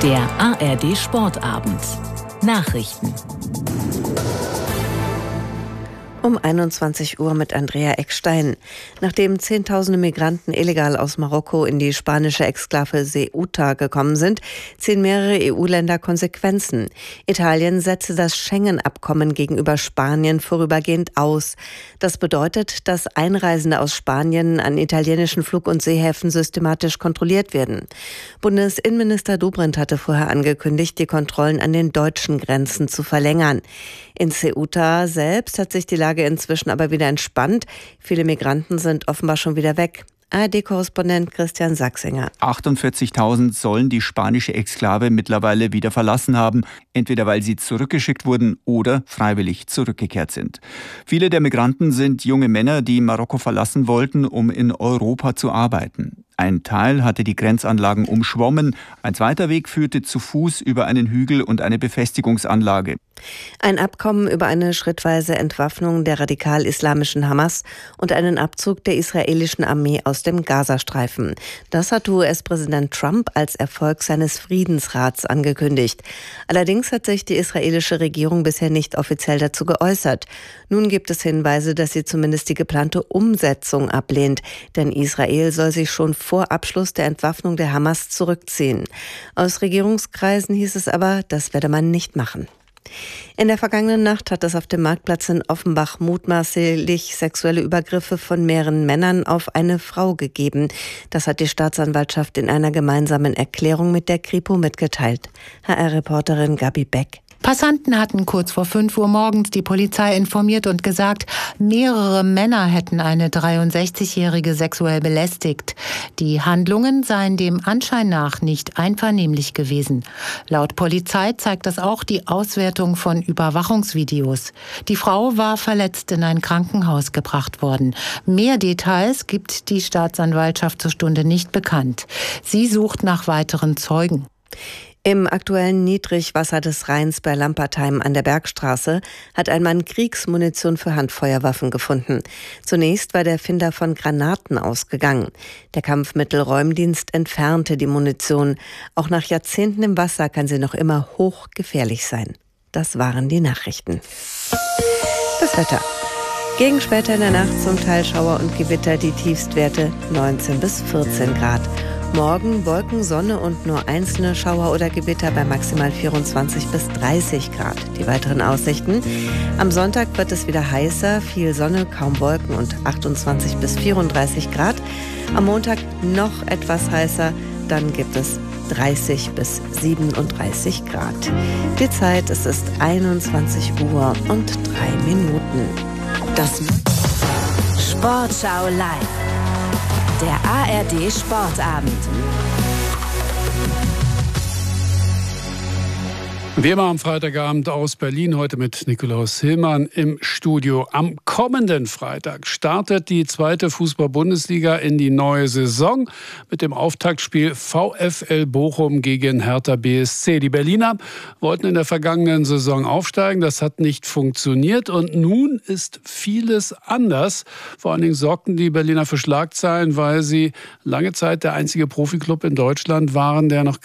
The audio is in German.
Der ARD Sportabend. Nachrichten. Um 21 Uhr mit Andrea Eckstein. Nachdem Zehntausende Migranten illegal aus Marokko in die spanische Exklave Ceuta gekommen sind, ziehen mehrere EU-Länder Konsequenzen. Italien setzte das Schengen-Abkommen gegenüber Spanien vorübergehend aus. Das bedeutet, dass Einreisende aus Spanien an italienischen Flug- und Seehäfen systematisch kontrolliert werden. Bundesinnenminister Dobrindt hatte vorher angekündigt, die Kontrollen an den deutschen Grenzen zu verlängern. In Ceuta selbst hat sich die Lage inzwischen aber wieder entspannt. Viele Migranten sind offenbar schon wieder weg. ARD-Korrespondent Christian Sachsinger. 48.000 sollen die spanische Exklave mittlerweile wieder verlassen haben, entweder weil sie zurückgeschickt wurden oder freiwillig zurückgekehrt sind. Viele der Migranten sind junge Männer, die Marokko verlassen wollten, um in Europa zu arbeiten. Ein Teil hatte die Grenzanlagen umschwommen, ein zweiter Weg führte zu Fuß über einen Hügel und eine Befestigungsanlage. Ein Abkommen über eine schrittweise Entwaffnung der radikal-islamischen Hamas und einen Abzug der israelischen Armee aus dem Gazastreifen. Das hat US-Präsident Trump als Erfolg seines Friedensrats angekündigt. Allerdings hat sich die israelische Regierung bisher nicht offiziell dazu geäußert. Nun gibt es Hinweise, dass sie zumindest die geplante Umsetzung ablehnt, denn Israel soll sich schon vor Abschluss der Entwaffnung der Hamas zurückziehen. Aus Regierungskreisen hieß es aber, das werde man nicht machen. In der vergangenen Nacht hat es auf dem Marktplatz in Offenbach mutmaßlich sexuelle Übergriffe von mehreren Männern auf eine Frau gegeben. Das hat die Staatsanwaltschaft in einer gemeinsamen Erklärung mit der Kripo mitgeteilt. HR-Reporterin Gabi Beck. Passanten hatten kurz vor 5 Uhr morgens die Polizei informiert und gesagt, mehrere Männer hätten eine 63-Jährige sexuell belästigt. Die Handlungen seien dem Anschein nach nicht einvernehmlich gewesen. Laut Polizei zeigt das auch die Auswertung von Überwachungsvideos. Die Frau war verletzt in ein Krankenhaus gebracht worden. Mehr Details gibt die Staatsanwaltschaft zur Stunde nicht bekannt. Sie sucht nach weiteren Zeugen. Im aktuellen Niedrigwasser des Rheins bei Lampertheim an der Bergstraße hat ein Mann Kriegsmunition für Handfeuerwaffen gefunden. Zunächst war der Finder von Granaten ausgegangen. Der Kampfmittelräumdienst entfernte die Munition. Auch nach Jahrzehnten im Wasser kann sie noch immer hochgefährlich sein. Das waren die Nachrichten. Das Wetter. Gegen später in der Nacht zum Teil Schauer und Gewitter, die Tiefstwerte 19 bis 14 Grad. Morgen Wolken, Sonne und nur einzelne Schauer oder Gewitter bei maximal 24 bis 30 Grad. Die weiteren Aussichten. Am Sonntag wird es wieder heißer, viel Sonne, kaum Wolken und 28 bis 34 Grad. Am Montag noch etwas heißer, dann gibt es 30 bis 37 Grad. Die Zeit, es ist 21 Uhr und 3 Minuten. Das Sportschau live. Der ARD Sportabend. Wie immer am Freitagabend aus Berlin, heute mit Nikolaus Hillmann im Studio. Am kommenden Freitag startet die zweite Fußball-Bundesliga in die neue Saison mit dem Auftaktspiel VfL Bochum gegen Hertha BSC. Die Berliner wollten in der vergangenen Saison aufsteigen, das hat nicht funktioniert und nun ist vieles anders. Vor allen Dingen sorgten die Berliner für Schlagzeilen, weil sie lange Zeit der einzige Profiklub in Deutschland waren, der noch